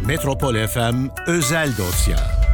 Metropol FM özel dosya.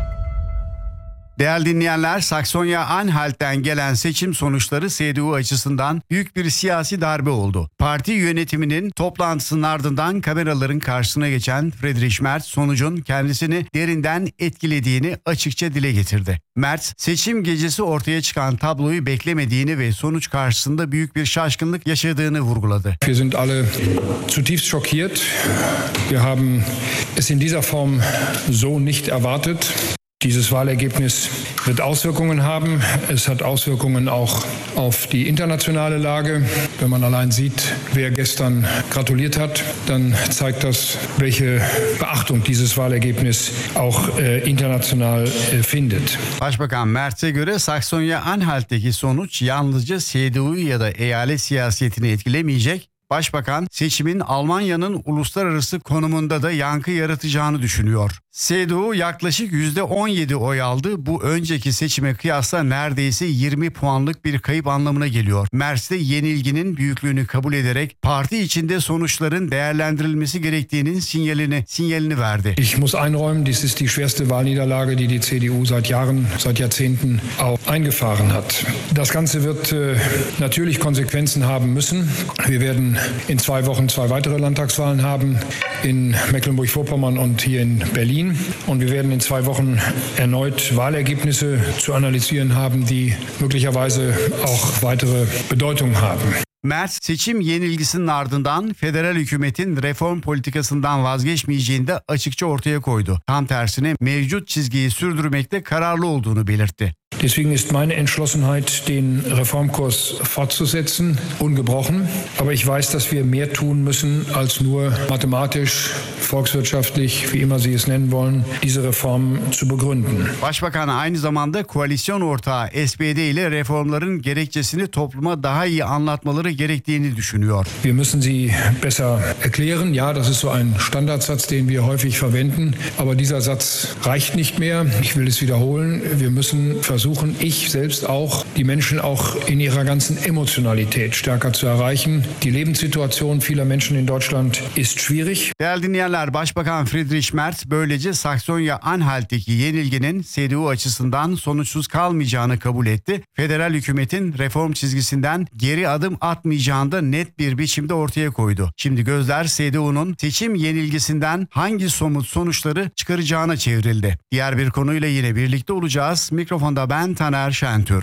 Değerli dinleyenler, Saksonya-Anhalt'ten gelen seçim sonuçları CDU açısından büyük bir siyasi darbe oldu. Parti yönetiminin toplantısının ardından kameraların karşısına geçen Friedrich Merz sonucun kendisini derinden etkilediğini açıkça dile getirdi. Merz, seçim gecesi ortaya çıkan tabloyu beklemediğini ve sonuç karşısında büyük bir şaşkınlık yaşadığını vurguladı. Wir sind alle zutiefst schockiert. Wir haben es in dieser Form so nicht erwartet. Dieses Wahlergebnis wird Auswirkungen haben. Es hat Auswirkungen auch auf die internationale Lage. Wenn man allein sieht, wer gestern gratuliert hat, dann zeigt das, welche Beachtung dieses Wahlergebnis auch international findet. Başbakan Merz'e göre Saksonya-Anhalt'teki sonuç yalnızca CDU'yu ya da eyalet siyasetini etkilemeyecek. Başbakan seçimin Almanya'nın uluslararası konumunda da yankı yaratacağını düşünüyor. CDU yaklaşık %17 oy aldı. Bu önceki seçime kıyasla neredeyse 20 puanlık bir kayıp anlamına geliyor. Merz de yenilginin büyüklüğünü kabul ederek parti içinde sonuçların değerlendirilmesi gerektiğinin sinyalini verdi. Ich muss einräumen, dies ist die schwerste Wahlniederlage, die die CDU seit Jahren, seit Jahrzehnten auch eingefahren hat. Das Ganze wird natürlich Konsequenzen haben müssen. Wir werden in 2 Wochen 2 weitere Landtagswahlen haben, in Mecklenburg-Vorpommern und hier in Berlin. Und wir werden in 2 Wochen erneut Wahlergebnisse zu analysieren haben, die möglicherweise auch weitere Bedeutung haben. Merz seçim yenilgisinin ardından federal hükümetin reform politikasından vazgeçmeyeceğini de açıkça ortaya koydu. Tam tersine mevcut çizgiyi sürdürmekte kararlı olduğunu belirtti. Deswegen ist meine Entschlossenheit, den Reformkurs fortzusetzen, ungebrochen. Aber ich weiß, dass wir mehr tun müssen, als nur mathematisch, volkswirtschaftlich, wie immer Sie es nennen wollen, diese Reform zu begründen. Başbakan aynı zamanda koalisyon ortağı SPD ile reformların gerekçesini topluma daha iyi anlatmaları gerektiğini düşünüyor. Wir müssen sie besser erklären. Ja, das ist so ein Standardsatz, den wir häufig verwenden. Aber dieser Satz reicht nicht mehr. Ich will es wiederholen. Wir müssen versuchen, ich selbst auch, die Menschen auch in ihrer ganzen Emotionalität stärker zu erreichen. Die Lebenssituation vieler Menschen in Deutschland ist schwierig. Değerli dinleyenler, Başbakan Friedrich Merz böylece Saksonya-Anhalt'teki yenilginin CDU açısından sonuçsuz kalmayacağını kabul etti. Federal hükümetin reform çizgisinden geri adım atmayacağını da net bir biçimde ortaya koydu. Şimdi gözler CDU'nun seçim yenilgisinden hangi somut sonuçları çıkaracağına çevrildi. Diğer bir konuyla yine birlikte olacağız. Mikrofonda ben Taner Şentürk.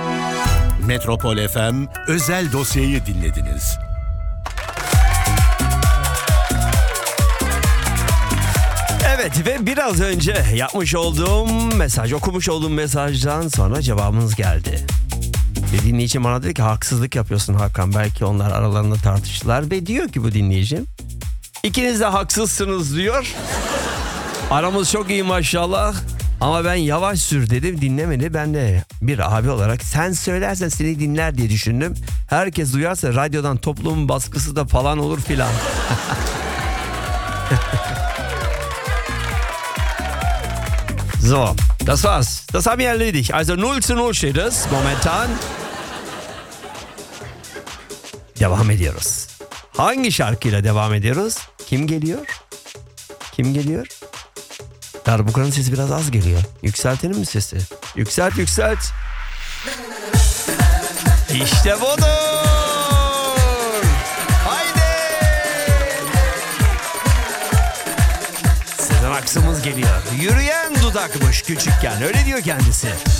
Metropol FM özel dosyayı dinlediniz. Evet ve biraz önce okumuş olduğum mesajdan sonra cevabınız geldi. Bir dinleyicim bana dedi ki haksızlık yapıyorsun Hakan. Belki onlar aralarında tartıştılar ve diyor ki bu dinleyicim, İkiniz de haksızsınız diyor. Aramız çok iyi maşallah. Ama ben yavaş sür dedim, dinlemedi. Ben de bir abi olarak sen söylersen seni dinler diye düşündüm. Herkes duyarsa radyodan toplum baskısı da falan olur filan. So, das war's. Das haben wir erledigt. Also 0-0 steht es momentan. Devam ediyoruz. Hangi şarkıyla devam ediyoruz? Kim geliyor? Kim geliyor? Darbuka'nın sesi biraz az geliyor. Yükseltelim mi sesi? Yükselt. İşte budur. Haydi. Sezen Aksu'muz geliyor. Yürüyen dudakmış küçükken. Öyle diyor kendisi.